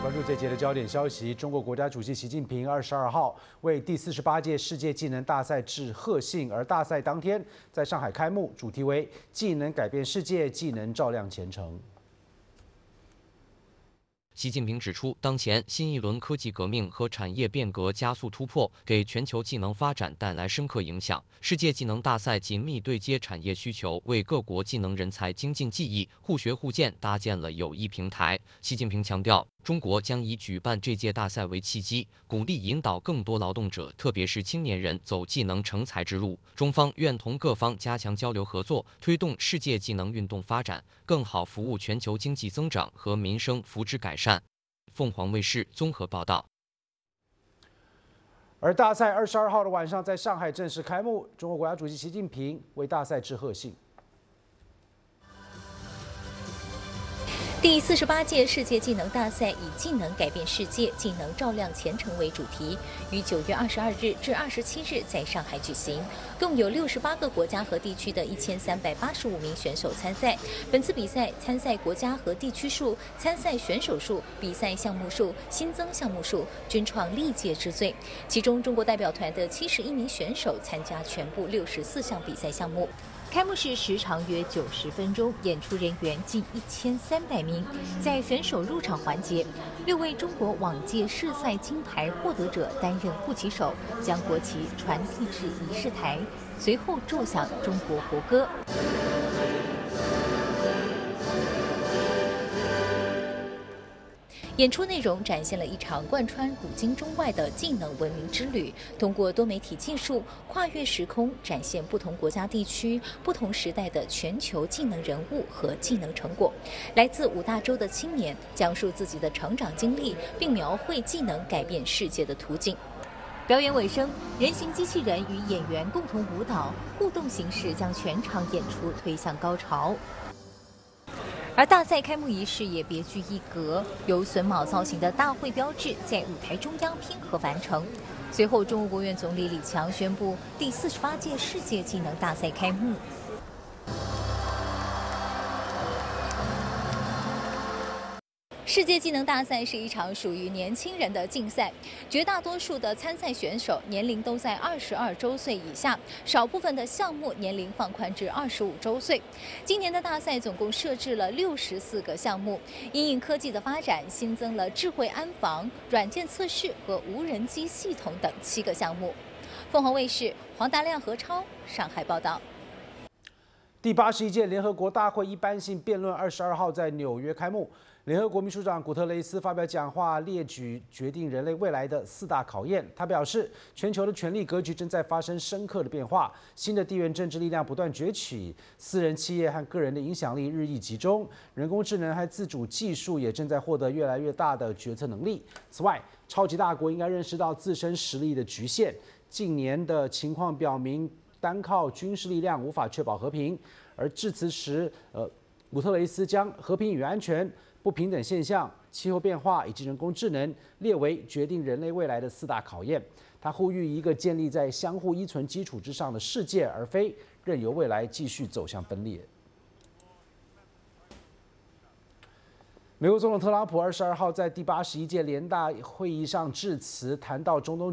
关注这节的焦点消息，中国国家主席习近平22号为第48届世界技能大赛致贺信，而大赛当天在上海开幕，主题为“技能改变世界，技能照亮前程”。 习近平指出，当前新一轮科技革命和产业变革加速突破，给全球技能发展带来深刻影响。世界技能大赛紧密对接产业需求，为各国技能人才精进技艺、互学互鉴搭建了有益平台。习近平强调，中国将以举办这届大赛为契机，鼓励引导更多劳动者，特别是青年人走技能成才之路。中方愿同各方加强交流合作，推动世界技能运动发展，更好服务全球经济增长和民生福祉改善。凤凰卫视综合报道。 而大赛22号的晚上在上海正式开幕，中国国家主席习近平为大赛致贺信。 第48届世界技能大赛以“技能改变世界，技能照亮前程”为主题，于9月22日至27日在上海举行。共有68个国家和地区的1385名选手参赛。本次比赛参赛国家和地区数、参赛选手数、比赛项目数、新增项目数均创历届之最。其中，中国代表团的71名选手参加全部64项比赛项目。开幕式时长约90分钟，演出人员近1300名。在选手入场环节，6位中国往届世赛金牌获得者担任护旗手，将国旗传递至仪式台，随后奏响中国国歌。演出内容展现了一场贯穿古今中外的技能文明之旅，通过多媒体技术跨越时空，展现不同国家地区、不同时代的全球技能人物和技能成果。来自5大洲的青年讲述自己的成长经历，并描绘技能改变世界的途径。表演尾声，人形机器人与演员共同舞蹈，互动形式将全场演出推向高潮。而大赛开幕仪式也别具一格，由榫卯造型的大会标志在舞台中央拼合完成。随后，中国国务院总理李强宣布第48届世界技能大赛开幕。世界技能大赛是一场属于年轻人的竞赛，绝大多数的参赛选手年龄都在22周岁以下，少部分的项目年龄放宽至25周岁。今年的大赛总共设置了64个项目，因应科技的发展，新增了智慧安防、软件测试和无人机系统等7个项目。凤凰卫视黄达亮、何超上海报道。 第81届联合国大会一般性辩论22号在纽约开幕。联合国秘书长古特雷斯发表讲话，列举决定人类未来的4大考验。他表示，全球的权力格局正在发生深刻的变化，新的地缘政治力量不断崛起，私人企业和个人的影响力日益集中，人工智能和自主技术也正在获得越来越大的决策能力。此外，超级大国应该认识到自身实力的局限。近年的情况表明，单靠军事力量无法确保和平。而致辞时，古特雷斯将和平与安全、不平等现象、气候变化以及人工智能列为决定人类未来的4大考验。他呼吁一个建立在相互依存基础之上的世界，而非任由未来继续走向分裂。美国总统特朗普22号在第81届联大会议上致辞，谈到中东